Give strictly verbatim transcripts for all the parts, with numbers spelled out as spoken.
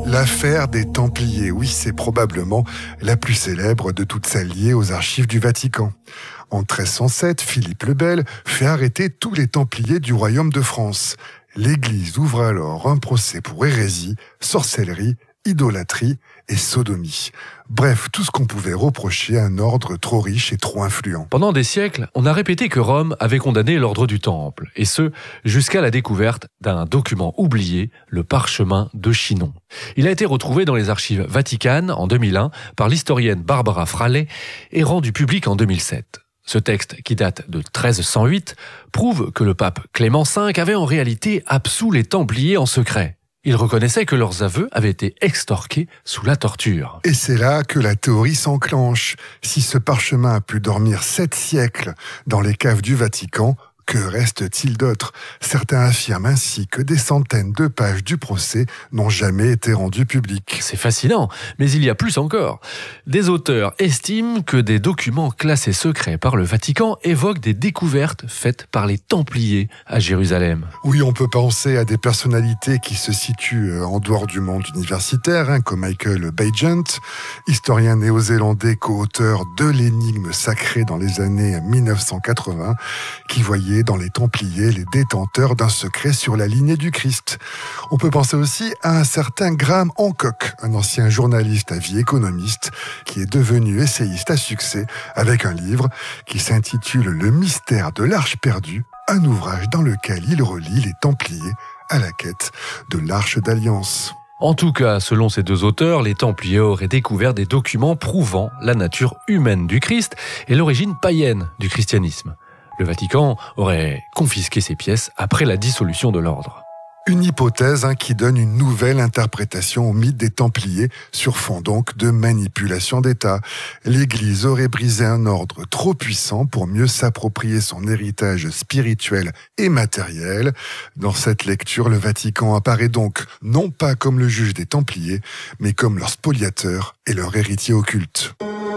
L'affaire des Templiers, oui, c'est probablement la plus célèbre de toutes celles liées aux archives du Vatican. En treize cent sept, Philippe le Bel fait arrêter tous les Templiers du royaume de France. L'Église ouvre alors un procès pour hérésie, sorcellerie, idolâtrie et sodomie. Bref, tout ce qu'on pouvait reprocher à un ordre trop riche et trop influent. Pendant des siècles, on a répété que Rome avait condamné l'ordre du Temple, et ce, jusqu'à la découverte d'un document oublié, le parchemin de Chinon. Il a été retrouvé dans les archives vaticanes en deux mille un par l'historienne Barbara Fraley et rendu public en deux mille sept. Ce texte, qui date de treize cent huit, prouve que le pape Clément cinq avait en réalité absous les Templiers en secret. Il reconnaissait que leurs aveux avaient été extorqués sous la torture. Et c'est là que la théorie s'enclenche. Si ce parchemin a pu dormir sept siècles dans les caves du Vatican, que reste-t-il d'autre? Certains affirment ainsi que des centaines de pages du procès n'ont jamais été rendues publiques. C'est fascinant, mais il y a plus encore. Des auteurs estiment que des documents classés secrets par le Vatican évoquent des découvertes faites par les Templiers à Jérusalem. Oui, on peut penser à des personnalités qui se situent en dehors du monde universitaire, hein, comme Michael Bagent, historien néo-zélandais co-auteur de l'énigme sacrée dans les années mille neuf cent quatre-vingts, qui voyait dans les Templiers les détenteurs d'un secret sur la lignée du Christ. On peut penser aussi à un certain Graham Hancock, un ancien journaliste à vie économiste, qui est devenu essayiste à succès avec un livre qui s'intitule « Le mystère de l'Arche perdue », un ouvrage dans lequel il relie les Templiers à la quête de l'Arche d'Alliance. En tout cas, selon ces deux auteurs, les Templiers auraient découvert des documents prouvant la nature humaine du Christ et l'origine païenne du christianisme. Le Vatican aurait confisqué ces pièces après la dissolution de l'ordre. Une hypothèse hein, qui donne une nouvelle interprétation au mythe des Templiers sur fond donc de manipulation d'État. L'Église aurait brisé un ordre trop puissant pour mieux s'approprier son héritage spirituel et matériel. Dans cette lecture, le Vatican apparaît donc non pas comme le juge des Templiers, mais comme leur spoliateur et leur héritier occulte.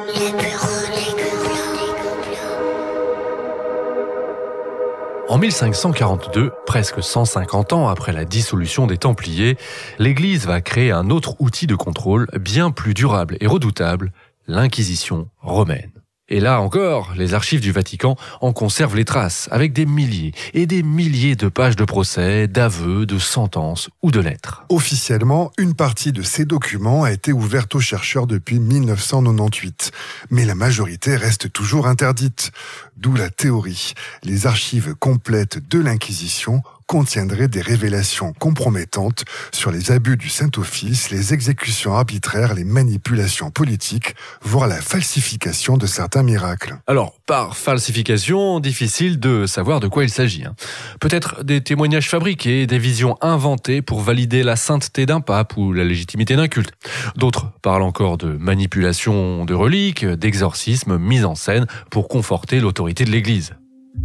En mille cinq cent quarante-deux, presque cent cinquante ans après la dissolution des Templiers, l'Église va créer un autre outil de contrôle bien plus durable et redoutable, l'Inquisition romaine. Et là encore, les archives du Vatican en conservent les traces, avec des milliers et des milliers de pages de procès, d'aveux, de sentences ou de lettres. Officiellement, une partie de ces documents a été ouverte aux chercheurs depuis mille neuf cent quatre-vingt-dix-huit, mais la majorité reste toujours interdite. D'où la théorie. Les archives complètes de l'Inquisition contiendraient des révélations compromettantes sur les abus du Saint-Office, les exécutions arbitraires, les manipulations politiques, voire la falsification de certains miracles. Alors, par falsification, difficile de savoir de quoi il s'agit. Hein. Peut-être des témoignages fabriqués, des visions inventées pour valider la sainteté d'un pape ou la légitimité d'un culte. D'autres parlent encore de manipulation de reliques, d'exorcisme mis en scène pour conforter l'autorité de l'Église.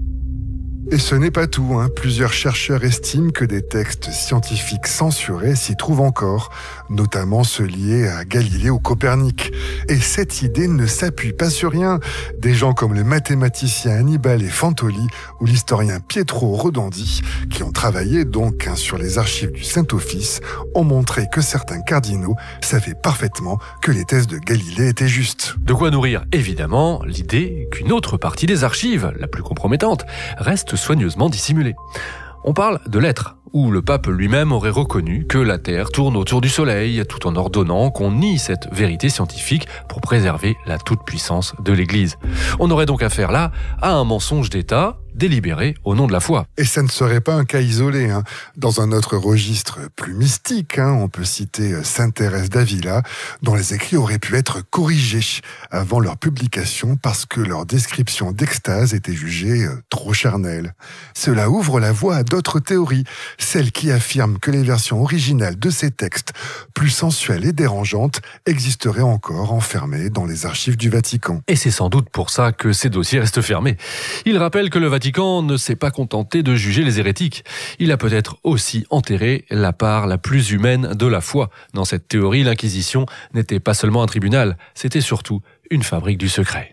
Et ce n'est pas tout, hein. Plusieurs chercheurs estiment que des textes scientifiques censurés s'y trouvent encore, notamment ceux liés à Galilée ou Copernic. Et cette idée ne s'appuie pas sur rien. Des gens comme le mathématicien Annibale Fantoli ou l'historien Pietro Rodandi, qui ont travaillé donc hein, sur les archives du Saint-Office, ont montré que certains cardinaux savaient parfaitement que les thèses de Galilée étaient justes. De quoi nourrir évidemment l'idée qu'une autre partie des archives, la plus compromettante, reste soigneusement dissimulée. On parle de lettres, où le pape lui-même aurait reconnu que la Terre tourne autour du Soleil, tout en ordonnant qu'on nie cette vérité scientifique pour préserver la toute-puissance de l'Église. On aurait donc affaire là à un mensonge d'État, délibéré au nom de la foi. Et ça ne serait pas un cas isolé. Hein. Dans un autre registre plus mystique, hein, on peut citer Sainte Thérèse d'Avila, dont les écrits auraient pu être corrigés avant leur publication parce que leur description d'extase était jugée trop charnelle. Cela ouvre la voie à d'autres théories, celles qui affirment que les versions originales de ces textes, plus sensuelles et dérangeantes, existeraient encore enfermées dans les archives du Vatican. Et c'est sans doute pour ça que ces dossiers restent fermés. Il rappelle que le Vatican ne s'est pas contenté de juger les hérétiques. Il a peut-être aussi enterré la part la plus humaine de la foi. Dans cette théorie, l'Inquisition n'était pas seulement un tribunal, c'était surtout une fabrique du secret.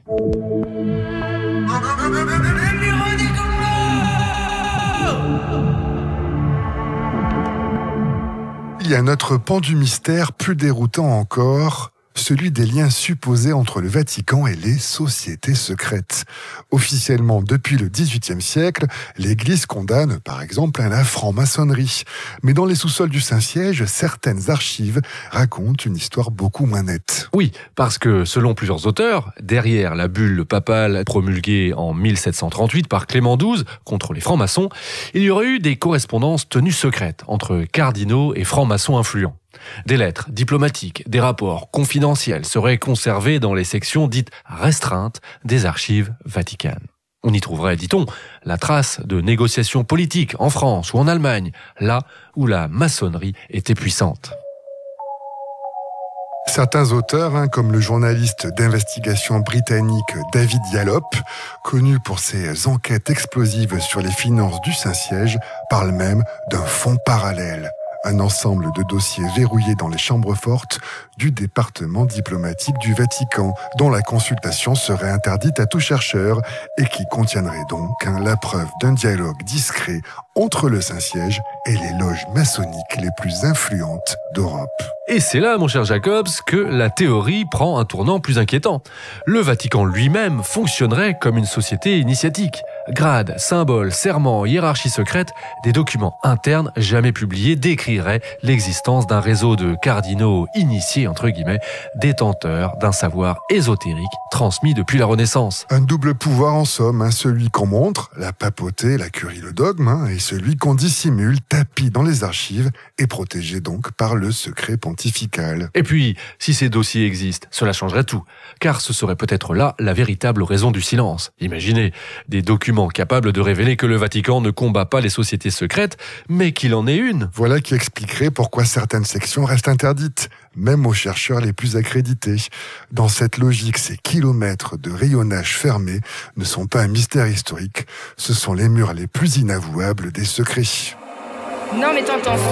il y a un autre pan du mystère plus déroutant encore, celui des liens supposés entre le Vatican et les sociétés secrètes. Officiellement, depuis le dix-huitième siècle, l'Église condamne, par exemple, la franc-maçonnerie. Mais dans les sous-sols du Saint-Siège, certaines archives racontent une histoire beaucoup moins nette. Oui, parce que, selon plusieurs auteurs, derrière la bulle papale promulguée en mille sept cent trente-huit par Clément douze contre les francs-maçons, il y aurait eu des correspondances tenues secrètes entre cardinaux et francs-maçons influents. Des lettres diplomatiques, des rapports confidentiels seraient conservés dans les sections dites restreintes des archives vaticanes. On y trouverait, dit-on, la trace de négociations politiques en France ou en Allemagne, là où la maçonnerie était puissante. Certains auteurs, hein, comme le journaliste d'investigation britannique David Yallop, connu pour ses enquêtes explosives sur les finances du Saint-Siège, parlent même d'un fonds parallèle. Un ensemble de dossiers verrouillés dans les chambres fortes du département diplomatique du Vatican, dont la consultation serait interdite à tout chercheur et qui contiendrait donc hein, la preuve d'un dialogue discret entre le Saint-Siège et les loges maçonniques les plus influentes d'Europe. Et c'est là, mon cher Jacobs, que la théorie prend un tournant plus inquiétant. Le Vatican lui-même fonctionnerait comme une société initiatique. Grades, symboles, serments, hiérarchie secrète, des documents internes jamais publiés décriraient l'existence d'un réseau de cardinaux initiés, entre guillemets, détenteurs d'un savoir ésotérique transmis depuis la Renaissance. Un double pouvoir en somme, hein, celui qu'on montre, la papauté, la curie, le dogme, hein, et celui qu'on dissimule, tapi dans les archives et protégé donc par le secret pontifical. Et puis, si ces dossiers existent, cela changerait tout, car ce serait peut-être là la véritable raison du silence. Imaginez, des documents capables de révéler que le Vatican ne combat pas les sociétés secrètes, mais qu'il en est une. Voilà qui expliquerait pourquoi certaines sections restent interdites, même aux chercheurs les plus accrédités. Dans cette logique, ces kilomètres de rayonnage fermé ne sont pas un mystère historique, ce sont les murs les plus inavouables des secrets. Non mais t'entends ça ?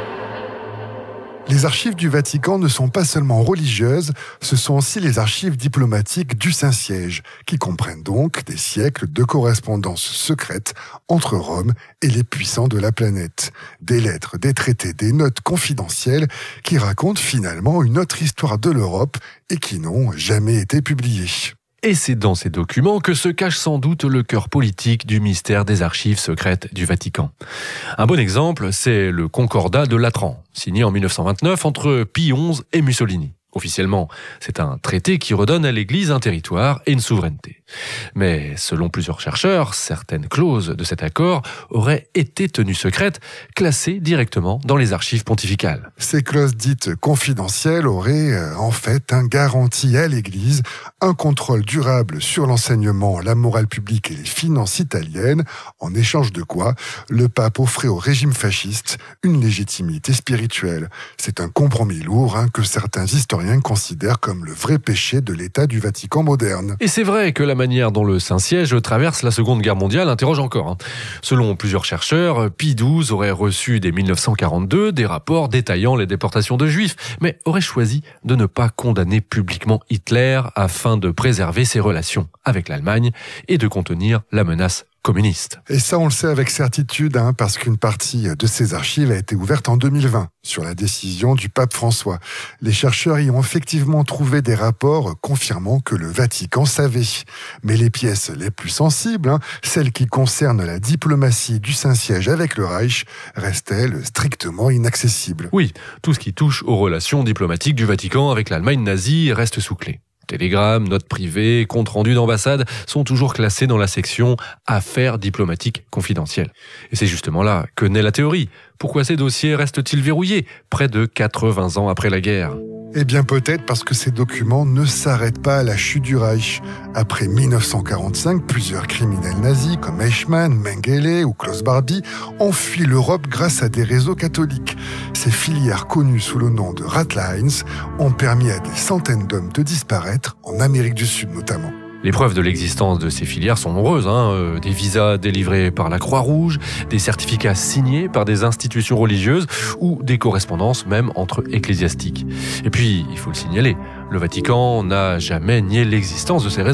Les archives du Vatican ne sont pas seulement religieuses, ce sont aussi les archives diplomatiques du Saint-Siège, qui comprennent donc des siècles de correspondances secrètes entre Rome et les puissants de la planète. Des lettres, des traités, des notes confidentielles qui racontent finalement une autre histoire de l'Europe et qui n'ont jamais été publiées. Et c'est dans ces documents que se cache sans doute le cœur politique du mystère des archives secrètes du Vatican. Un bon exemple, c'est le Concordat de Latran, signé en mille neuf cent vingt-neuf entre Pie onze et Mussolini. Officiellement, c'est un traité qui redonne à l'Église un territoire et une souveraineté. Mais selon plusieurs chercheurs, certaines clauses de cet accord auraient été tenues secrètes, classées directement dans les archives pontificales. Ces clauses dites confidentielles auraient euh, en fait un garanti à l'Église un contrôle durable sur l'enseignement, la morale publique et les finances italiennes, en échange de quoi le pape offrait au régime fasciste une légitimité spirituelle. C'est un compromis lourd hein, que certains historiens considèrent comme le vrai péché de l'État du Vatican moderne. Et c'est vrai que la manière dont le Saint-Siège traverse la Seconde Guerre mondiale interroge encore. Selon plusieurs chercheurs, Pie douze aurait reçu dès mille neuf cent quarante-deux des rapports détaillant les déportations de Juifs, mais aurait choisi de ne pas condamner publiquement Hitler afin de préserver ses relations avec l'Allemagne et de contenir la menace communiste. Et ça, on le sait avec certitude, hein, parce qu'une partie de ces archives a été ouverte en deux mille vingt, sur la décision du pape François. Les chercheurs y ont effectivement trouvé des rapports confirmant que le Vatican savait. Mais les pièces les plus sensibles, hein, celles qui concernent la diplomatie du Saint-Siège avec le Reich, restent-elles strictement inaccessibles. Oui, tout ce qui touche aux relations diplomatiques du Vatican avec l'Allemagne nazie reste sous clé. Télégrammes, notes privées, comptes rendus d'ambassade sont toujours classés dans la section « Affaires diplomatiques confidentielles ». Et c'est justement là que naît la théorie. Pourquoi ces dossiers restent-ils verrouillés près de quatre-vingts ans après la guerre ? Eh bien peut-être parce que ces documents ne s'arrêtent pas à la chute du Reich. Après mille neuf cent quarante-cinq, plusieurs criminels nazis comme Eichmann, Mengele ou Klaus Barbie ont fui l'Europe grâce à des réseaux catholiques. Ces filières connues sous le nom de Ratlines ont permis à des centaines d'hommes de disparaître, en Amérique du Sud notamment. Les preuves de l'existence de ces filières sont nombreuses. Hein. Euh, des visas délivrés par la Croix-Rouge, des certificats signés par des institutions religieuses ou des correspondances même entre ecclésiastiques. Et puis, il faut le signaler, le Vatican n'a jamais nié l'existence de ces réseaux.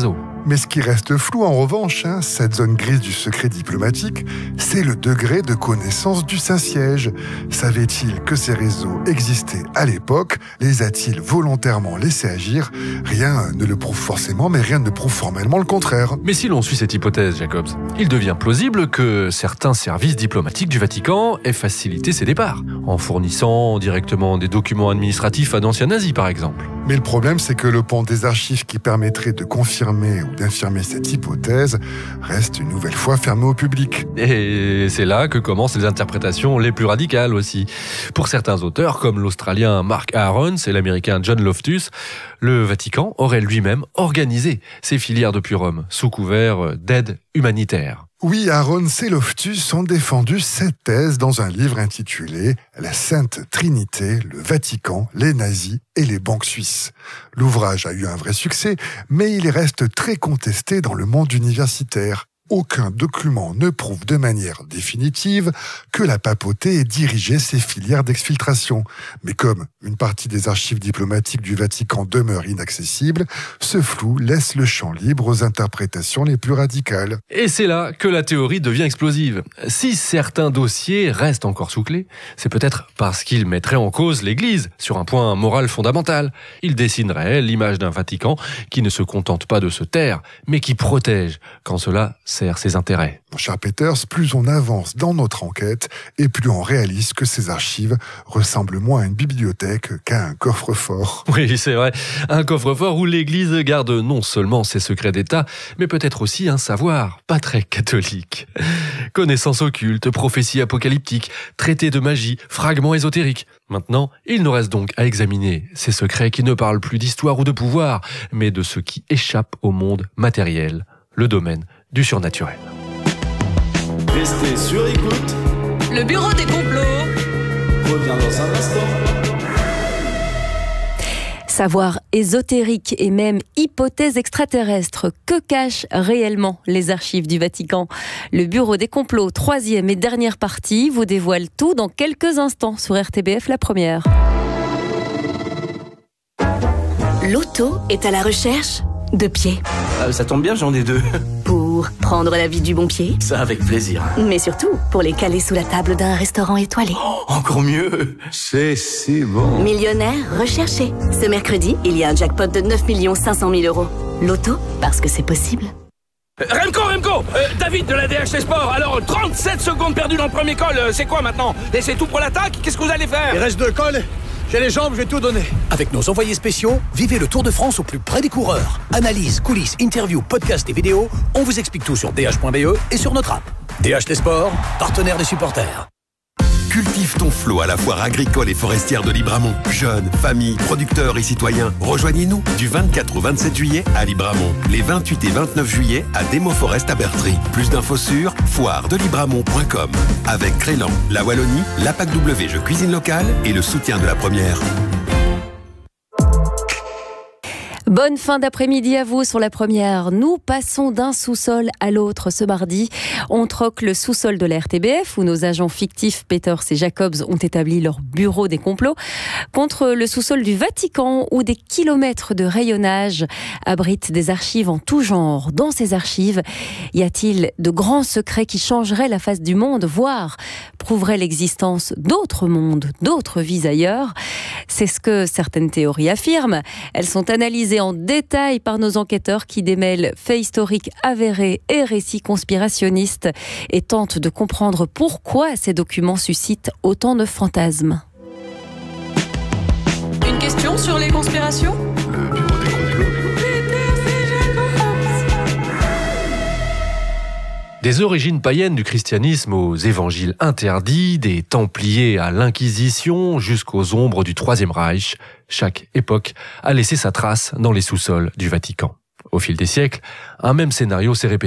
Mais ce qui reste flou en revanche, hein, cette zone grise du secret diplomatique, c'est le degré de connaissance du Saint-Siège. Savait-il que ces réseaux existaient à l'époque? Les a-t-il volontairement laissés agir? Rien ne le prouve forcément, mais rien ne prouve formellement le contraire. Mais si l'on suit cette hypothèse, Jacobs, il devient plausible que certains services diplomatiques du Vatican aient facilité ses départs, en fournissant directement des documents administratifs à d'anciens nazis, par exemple. Mais le problème, c'est que le pan des archives qui permettrait de confirmer ou d'infirmer cette hypothèse reste une nouvelle fois fermé au public. Et c'est là que commencent les interprétations les plus radicales aussi. Pour certains auteurs, comme l'Australien Mark Aarons et l'Américain John Loftus, le Vatican aurait lui-même organisé ces filières depuis Rome, sous couvert d'aide humanitaire. Oui, Aarons et Loftus ont défendu cette thèse dans un livre intitulé « La Sainte Trinité, le Vatican, les nazis et les banques suisses ». L'ouvrage a eu un vrai succès, mais il reste très contesté dans le monde universitaire. Aucun document ne prouve de manière définitive que la papauté ait dirigé ces filières d'exfiltration. Mais comme une partie des archives diplomatiques du Vatican demeure inaccessible, ce flou laisse le champ libre aux interprétations les plus radicales. Et c'est là que la théorie devient explosive. Si certains dossiers restent encore sous clé, c'est peut-être parce qu'ils mettraient en cause l'Église sur un point moral fondamental. Ils dessineraient l'image d'un Vatican qui ne se contente pas de se taire, mais qui protège quand cela sert ses intérêts. Mon cher Peters, plus on avance dans notre enquête et plus on réalise que ces archives ressemblent moins à une bibliothèque qu'à un coffre-fort. Oui, c'est vrai. Un coffre-fort où l'Église garde non seulement ses secrets d'État, mais peut-être aussi un savoir pas très catholique. Connaissances occultes, prophéties apocalyptiques, traités de magie, fragments ésotériques. Maintenant, il nous reste donc à examiner ces secrets qui ne parlent plus d'histoire ou de pouvoir, mais de ce qui échappe au monde matériel, le domaine du surnaturel. Restez sur écoute. Le bureau des complots Reviens dans un instant. Savoir ésotérique et même hypothèse extraterrestre, que cachent réellement les archives du Vatican? Le bureau des complots, troisième et dernière partie, vous dévoile tout dans quelques instants sur R T B F La Première. L'auto est à la recherche de pieds. Euh, ça tombe bien, j'en ai deux. Pour prendre la vie du bon pied, Ça avec plaisir. mais surtout pour les caler sous la table d'un restaurant étoilé. Oh, encore mieux. C'est si bon. Millionnaire recherché. Ce mercredi, il y a un jackpot de neuf millions cinq cent mille euros. L'auto, parce que c'est possible. Euh, Remco, Remco euh, David de la D H T Sport. Alors, trente-sept secondes perdues dans le premier col, euh, c'est quoi maintenant? Laissez tout pour l'attaque? Qu'est-ce que vous allez faire? Il reste deux cols. J'ai les jambes, je vais tout donner. Avec nos envoyés spéciaux, vivez le Tour de France au plus près des coureurs. Analyse, coulisses, interviews, podcasts et vidéos, on vous explique tout sur d h point b e et sur notre app. D H T Sport, partenaire des supporters. Cultive ton flot à la foire agricole et forestière de Libramont. Jeunes, familles, producteurs et citoyens, rejoignez-nous du vingt-quatre au vingt-sept juillet à Libramont. Les vingt-huit et vingt-neuf juillet à Demo Forest à Bertry. Plus d'infos sur foire de libramont point com. Avec Crélan, la Wallonie, la P A C W Jeux Cuisine Locale et le soutien de la Première. Bonne fin d'après-midi à vous sur La Première. Nous passons d'un sous-sol à l'autre ce mardi. On troque le sous-sol de la R T B F, où nos agents fictifs Peters et Jacobs ont établi leur bureau des complots, contre le sous-sol du Vatican, où des kilomètres de rayonnage abritent des archives en tout genre. Dans ces archives, y a-t-il de grands secrets qui changeraient la face du monde, voire prouveraient l'existence d'autres mondes, d'autres vies ailleurs? C'est ce que certaines théories affirment. Elles sont analysées en détail par nos enquêteurs qui démêlent faits historiques avérés et récits conspirationnistes et tentent de comprendre pourquoi ces documents suscitent autant de fantasmes. Une question sur les conspirations? Le bureau des complots. Des origines païennes du christianisme aux évangiles interdits, des Templiers à l'Inquisition, jusqu'aux ombres du Troisième Reich, chaque époque a laissé sa trace dans les sous-sols du Vatican. Au fil des siècles, un même scénario s'est répété.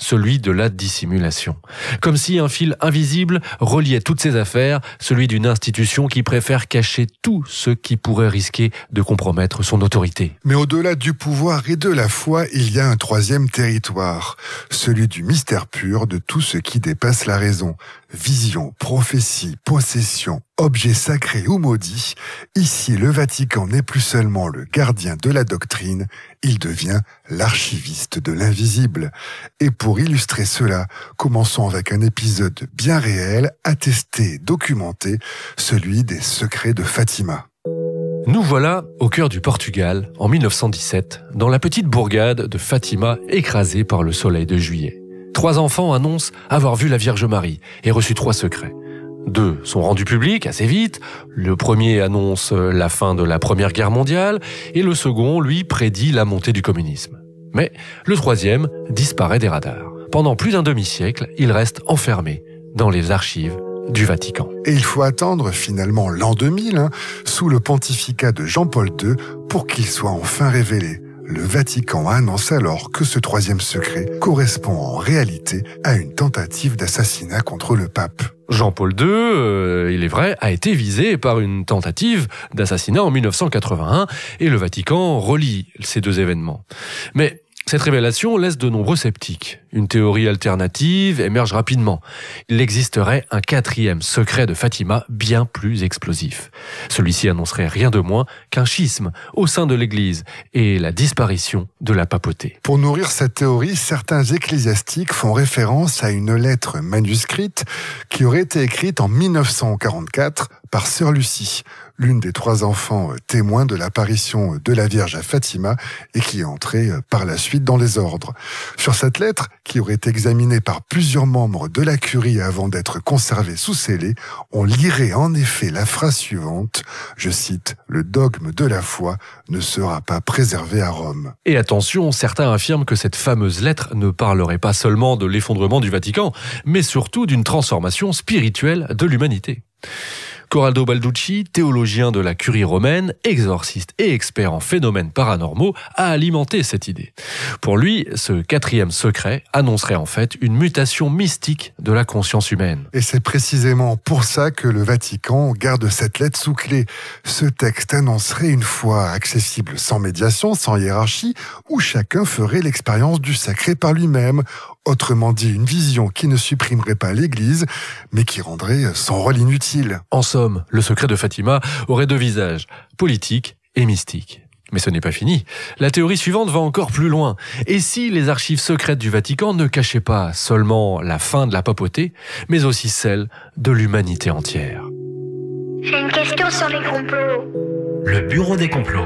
celui de la dissimulation. Comme si un fil invisible reliait toutes ces affaires, celui d'une institution qui préfère cacher tout ce qui pourrait risquer de compromettre son autorité. Mais au-delà du pouvoir et de la foi, il y a un troisième territoire, celui du mystère pur de tout ce qui dépasse la raison. Vision, prophétie, possession, objet sacré ou maudit, ici le Vatican n'est plus seulement le gardien de la doctrine, il devient l'archiviste de l'invisible. Et pour illustrer cela, commençons avec un épisode bien réel, attesté, documenté, celui des secrets de Fatima. Nous voilà au cœur du Portugal, en mille neuf cent dix-sept, dans la petite bourgade de Fatima écrasée par le soleil de juillet. Trois enfants annoncent avoir vu la Vierge Marie et reçu trois secrets. Deux sont rendus publics assez vite. Le premier annonce la fin de la Première Guerre mondiale et le second, lui, prédit la montée du communisme. Mais le troisième disparaît des radars. Pendant plus d'un demi-siècle, il reste enfermé dans les archives du Vatican. Et il faut attendre finalement l'an deux mille, hein, sous le pontificat de Jean-Paul deux, pour qu'il soit enfin révélé. Le Vatican annonce alors que ce troisième secret correspond en réalité à une tentative d'assassinat contre le pape. Jean-Paul deux, euh, il est vrai, a été visé par une tentative d'assassinat en mille neuf cent quatre-vingt-un et le Vatican relie ces deux événements. Mais cette révélation laisse de nombreux sceptiques. Une théorie alternative émerge rapidement. Il existerait un quatrième secret de Fatima bien plus explosif. Celui-ci annoncerait rien de moins qu'un schisme au sein de l'Église et la disparition de la papauté. Pour nourrir cette théorie, certains ecclésiastiques font référence à une lettre manuscrite qui aurait été écrite en mille neuf cent quarante-quatre par sœur Lucie, l'une des trois enfants témoins de l'apparition de la Vierge à Fatima et qui est entrée par la suite dans les ordres. Sur cette lettre, qui aurait été examinée par plusieurs membres de la curie avant d'être conservée sous scellé, on lirait en effet la phrase suivante, je cite, « Le dogme de la foi ne sera pas préservé à Rome ». Et attention, certains affirment que cette fameuse lettre ne parlerait pas seulement de l'effondrement du Vatican, mais surtout d'une transformation spirituelle de l'humanité. Corrado Balducci, théologien de la curie romaine, exorciste et expert en phénomènes paranormaux, a alimenté cette idée. Pour lui, ce quatrième secret annoncerait en fait une mutation mystique de la conscience humaine. Et c'est précisément pour ça que le Vatican garde cette lettre sous clé. Ce texte annoncerait une foi accessible sans médiation, sans hiérarchie, où chacun ferait l'expérience du sacré par lui-même. Autrement dit, une vision qui ne supprimerait pas l'Église, mais qui rendrait son rôle inutile. En somme, le secret de Fatima aurait deux visages, politique et mystique. Mais ce n'est pas fini. La théorie suivante va encore plus loin. Et si les archives secrètes du Vatican ne cachaient pas seulement la fin de la papauté, mais aussi celle de l'humanité entière? J'ai une question sur les complots. Le bureau des complots.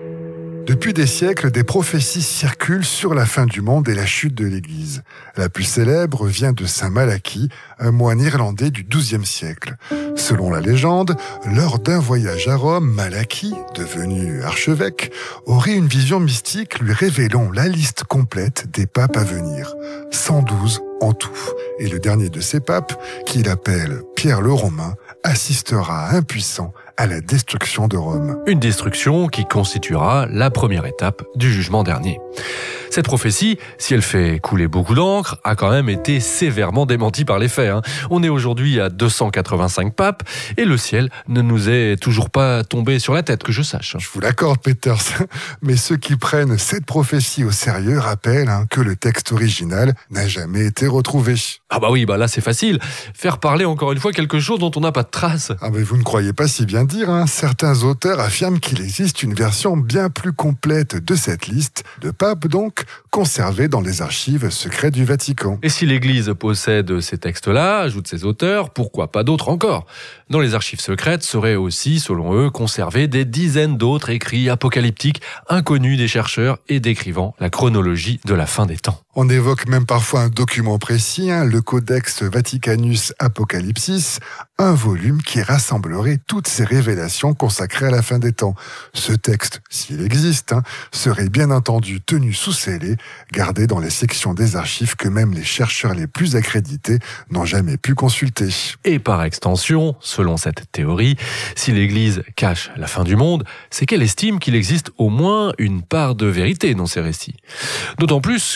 Depuis des siècles, des prophéties circulent sur la fin du monde et la chute de l'Église. La plus célèbre vient de saint Malachie, un moine irlandais du douzième siècle. Selon la légende, lors d'un voyage à Rome, Malachie, devenu archevêque, aurait une vision mystique lui révélant la liste complète des papes à venir. cent douze en tout. Et le dernier de ces papes, qu'il appelle Pierre le Romain, assistera impuissant à la destruction de Rome. Une destruction qui constituera la première étape du jugement dernier. Cette prophétie, si elle fait couler beaucoup d'encre, a quand même été sévèrement démentie par les faits. Hein. On est aujourd'hui à deux cent quatre-vingt-cinq papes et le ciel ne nous est toujours pas tombé sur la tête, que je sache. Je vous l'accorde, Peters, mais ceux qui prennent cette prophétie au sérieux rappellent hein, que le texte original n'a jamais été retrouvé. Ah bah oui, bah là c'est facile. Faire parler encore une fois quelque chose dont on n'a pas de trace. Ah mais vous ne croyez pas si bien dire. Hein. Certains auteurs affirment qu'il existe une version bien plus complète de cette liste, de papes donc, conservée dans les archives secrètes du Vatican. Et si l'Église possède ces textes-là, ajoute ces auteurs, pourquoi pas d'autres encore? Dans les archives secrètes seraient aussi, selon eux, conservés des dizaines d'autres écrits apocalyptiques inconnus des chercheurs et décrivant la chronologie de la fin des temps. On évoque même parfois un document précis, hein, le Codex Vaticanus Apocalypsis, un volume qui rassemblerait toutes ces révélations consacrées à la fin des temps. Ce texte, s'il existe, hein, serait bien entendu tenu sous scellé, gardé dans les sections des archives que même les chercheurs les plus accrédités n'ont jamais pu consulter. Et par extension, selon cette théorie, si l'Église cache la fin du monde, c'est qu'elle estime qu'il existe au moins une part de vérité dans ces récits. D'autant plus que les archives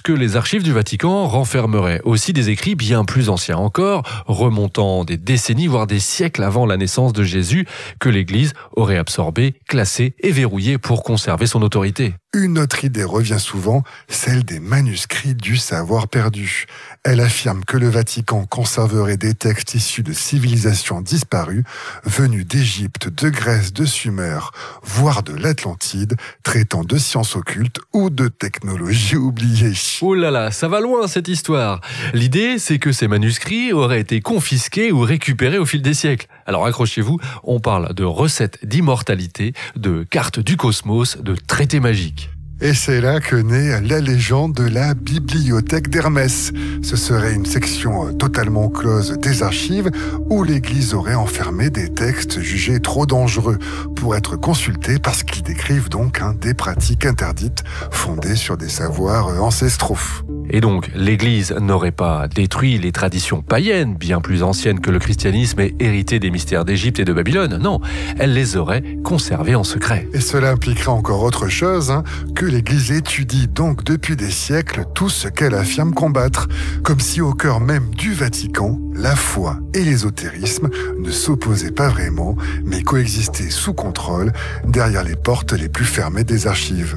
archives du Vatican renfermeraient aussi des écrits bien plus anciens encore, remontant des décennies, voire des siècles avant la naissance de Jésus, que l'Église aurait absorbé, classé et verrouillé pour conserver son autorité. Une autre idée revient souvent, celle des manuscrits du savoir perdu. Elle affirme que le Vatican conserverait des textes issus de civilisations disparues, venus d'Égypte, de Grèce, de Sumer, voire de l'Atlantide, traitant de sciences occultes ou de technologies oubliées. Oh là là, ça va loin cette histoire. L'idée, c'est que ces manuscrits auraient été confisqués ou récupérés au fil des siècles. Alors accrochez-vous, on parle de recettes d'immortalité, de cartes du cosmos, de traités magiques. Et c'est là que naît la légende de la bibliothèque d'Hermès. Ce serait une section totalement close des archives où l'Église aurait enfermé des textes jugés trop dangereux pour être consultés parce qu'ils décrivent donc hein, des pratiques interdites fondées sur des savoirs ancestraux. Et donc, l'Église n'aurait pas détruit les traditions païennes, bien plus anciennes que le christianisme et héritées des mystères d'Égypte et de Babylone. Non, elle les aurait conservées en secret. Et cela impliquerait encore autre chose, hein, que l'Église étudie donc depuis des siècles tout ce qu'elle affirme combattre, comme si au cœur même du Vatican, la foi et l'ésotérisme ne s'opposaient pas vraiment, mais coexistaient sous contrôle derrière les portes les plus fermées des archives.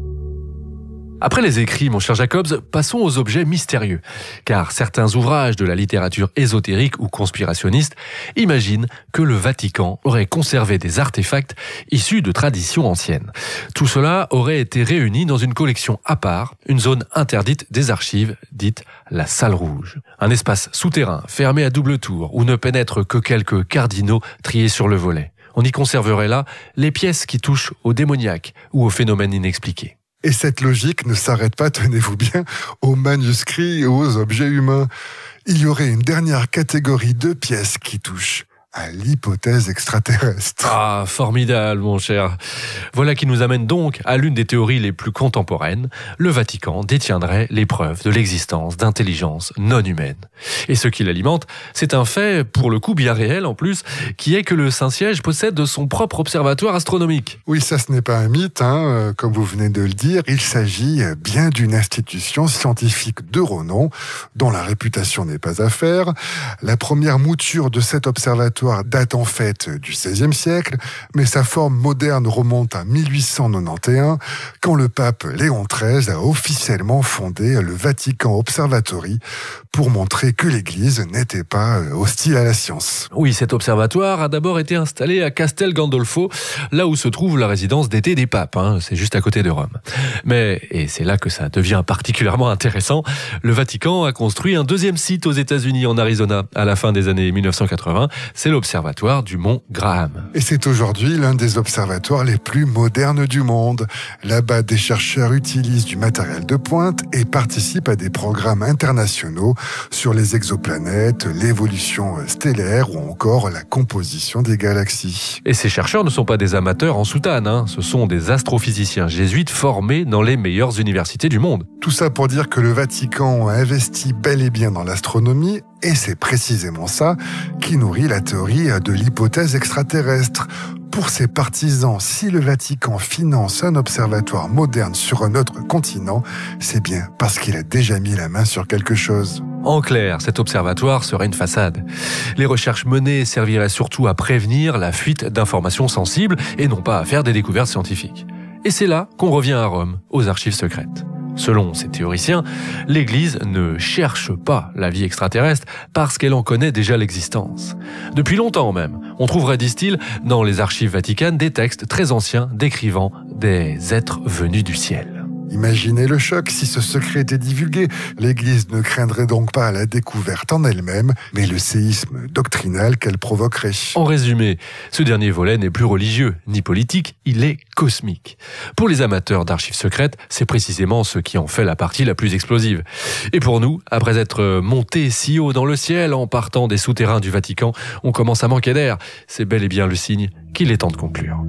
Après les écrits, mon cher Jacobs, passons aux objets mystérieux. Car certains ouvrages de la littérature ésotérique ou conspirationniste imaginent que le Vatican aurait conservé des artefacts issus de traditions anciennes. Tout cela aurait été réuni dans une collection à part, une zone interdite des archives, dite la salle rouge. Un espace souterrain, fermé à double tour, où ne pénètrent que quelques cardinaux triés sur le volet. On y conserverait là les pièces qui touchent au démoniaque ou aux phénomènes inexpliqués. Et cette logique ne s'arrête pas, tenez-vous bien, aux manuscrits et aux objets humains. Il y aurait une dernière catégorie de pièces qui touchent à l'hypothèse extraterrestre. Ah, formidable, mon cher. Voilà qui nous amène donc à l'une des théories les plus contemporaines. Le Vatican détiendrait les preuves de l'existence d'intelligences non humaines. Et ce qui l'alimente, c'est un fait, pour le coup bien réel en plus, qui est que le Saint-Siège possède son propre observatoire astronomique. Oui, ça ce n'est pas un mythe, hein, comme vous venez de le dire. Il s'agit bien d'une institution scientifique de renom, dont la réputation n'est pas à faire. La première mouture de cet observatoire date en fait du seizième siècle, mais sa forme moderne remonte à mille huit cent quatre-vingt-onze, quand le pape Léon treize a officiellement fondé le Vatican Observatory pour montrer que l'Église n'était pas hostile à la science. Oui, cet observatoire a d'abord été installé à Castel Gandolfo, là où se trouve la résidence d'été des papes, hein, c'est juste à côté de Rome. Mais, et c'est là que ça devient particulièrement intéressant, le Vatican a construit un deuxième site aux États-Unis, en Arizona, à la fin des années mille neuf cent quatre-vingts, c'est l'observatoire du Mont Graham. Et c'est aujourd'hui l'un des observatoires les plus modernes du monde. Là-bas, des chercheurs utilisent du matériel de pointe et participent à des programmes internationaux sur les exoplanètes, l'évolution stellaire ou encore la composition des galaxies. Et ces chercheurs ne sont pas des amateurs en soutane, hein. Ce sont des astrophysiciens jésuites formés dans les meilleures universités du monde. Tout ça pour dire que le Vatican a investi bel et bien dans l'astronomie, et c'est précisément ça qui nourrit la théorie de l'hypothèse extraterrestre. Pour ses partisans, si le Vatican finance un observatoire moderne sur un autre continent, c'est bien parce qu'il a déjà mis la main sur quelque chose. En clair, cet observatoire serait une façade. Les recherches menées serviraient surtout à prévenir la fuite d'informations sensibles et non pas à faire des découvertes scientifiques. Et c'est là qu'on revient à Rome, aux archives secrètes. Selon ces théoriciens, l'Église ne cherche pas la vie extraterrestre parce qu'elle en connaît déjà l'existence. Depuis longtemps même, on trouverait, disent-ils, dans les archives vaticanes des textes très anciens décrivant des êtres venus du ciel. Imaginez le choc si ce secret était divulgué. L'Église ne craindrait donc pas la découverte en elle-même, mais le séisme doctrinal qu'elle provoquerait. En résumé, ce dernier volet n'est plus religieux, ni politique, il est cosmique. Pour les amateurs d'archives secrètes, c'est précisément ce qui en fait la partie la plus explosive. Et pour nous, après être montés si haut dans le ciel en partant des souterrains du Vatican, on commence à manquer d'air. C'est bel et bien le signe qu'il est temps de conclure.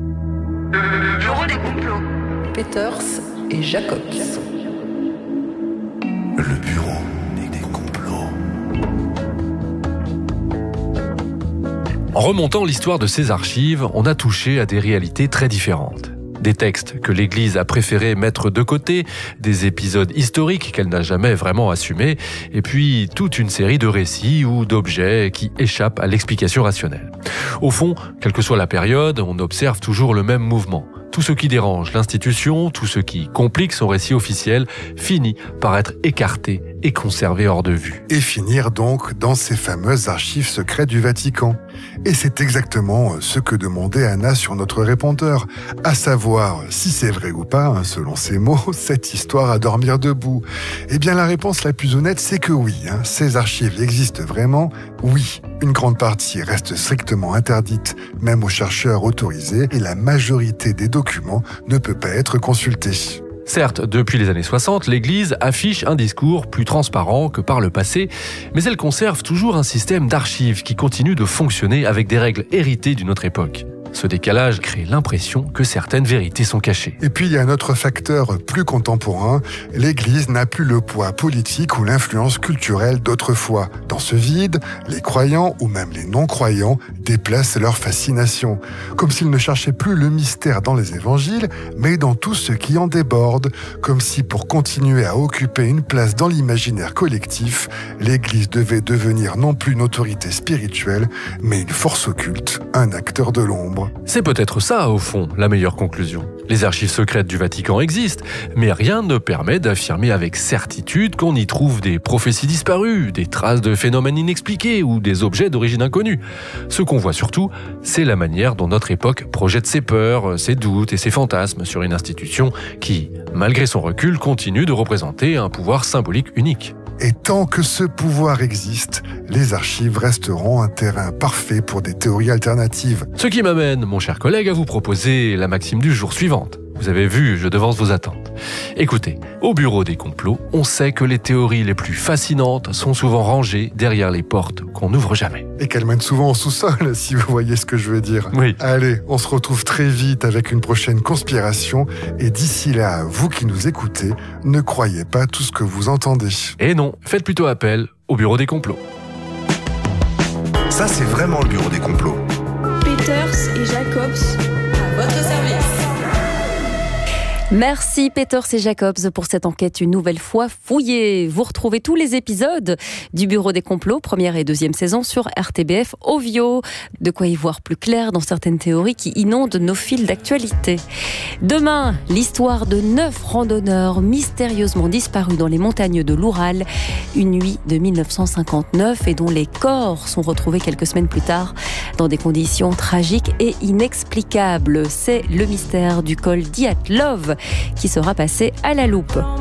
Le bureau des complots. Peters et Jacobs. Le bureau des complots. En remontant l'histoire de ces archives, on a touché à des réalités très différentes. Des textes que l'Église a préféré mettre de côté, des épisodes historiques qu'elle n'a jamais vraiment assumés, et puis toute une série de récits ou d'objets qui échappent à l'explication rationnelle. Au fond, quelle que soit la période, on observe toujours le même mouvement. Tout ce qui dérange l'institution, tout ce qui complique son récit officiel, finit par être écarté et conservé hors de vue. Et finir donc dans ces fameuses archives secrètes du Vatican. Et c'est exactement ce que demandait Anna sur notre répondeur, à savoir si c'est vrai ou pas, selon ses mots, cette histoire à dormir debout. Eh bien la réponse la plus honnête, c'est que oui, hein, ces archives existent vraiment, oui. Une grande partie reste strictement interdite, même aux chercheurs autorisés, et la majorité des documents ne peut pas être consultée. Certes, depuis les années soixante, l'Église affiche un discours plus transparent que par le passé, mais elle conserve toujours un système d'archives qui continue de fonctionner avec des règles héritées d'une autre époque. Ce décalage crée l'impression que certaines vérités sont cachées. Et puis il y a un autre facteur plus contemporain, l'Église n'a plus le poids politique ou l'influence culturelle d'autrefois. Dans ce vide, les croyants ou même les non-croyants déplacent leur fascination, comme s'ils ne cherchaient plus le mystère dans les évangiles, mais dans tout ce qui en déborde, comme si pour continuer à occuper une place dans l'imaginaire collectif, l'Église devait devenir non plus une autorité spirituelle, mais une force occulte, un acteur de l'ombre. C'est peut-être ça, au fond, la meilleure conclusion. Les archives secrètes du Vatican existent, mais rien ne permet d'affirmer avec certitude qu'on y trouve des prophéties disparues, des traces de phénomènes inexpliqués ou des objets d'origine inconnue. Ce qu'on voit surtout, c'est la manière dont notre époque projette ses peurs, ses doutes et ses fantasmes sur une institution qui, malgré son recul, continue de représenter un pouvoir symbolique unique. Et tant que ce pouvoir existe, les archives resteront un terrain parfait pour des théories alternatives. Ce qui m'amène, mon cher collègue, à vous proposer la maxime du jour suivante. Vous avez vu, je devance vos attentes. Écoutez, au bureau des complots, on sait que les théories les plus fascinantes sont souvent rangées derrière les portes qu'on n'ouvre jamais. Et qu'elles mènent souvent au sous-sol, si vous voyez ce que je veux dire. Oui. Allez, on se retrouve très vite avec une prochaine conspiration. Et d'ici là, vous qui nous écoutez, ne croyez pas tout ce que vous entendez. Et non, faites plutôt appel au bureau des complots. Ça, c'est vraiment le bureau des complots. Peters et Jacobs, à votre service. Merci Peters et Jacobs pour cette enquête une nouvelle fois fouillée. Vous retrouvez tous les épisodes du Bureau des complots, première et deuxième saison sur R T B F Ovio. De quoi y voir plus clair dans certaines théories qui inondent nos fils d'actualité. Demain, l'histoire de neuf randonneurs mystérieusement disparus dans les montagnes de l'Oural, une nuit de mille neuf cent cinquante-neuf et dont les corps sont retrouvés quelques semaines plus tard dans des conditions tragiques et inexplicables. C'est le mystère du col Dyatlov qui sera passé à la loupe.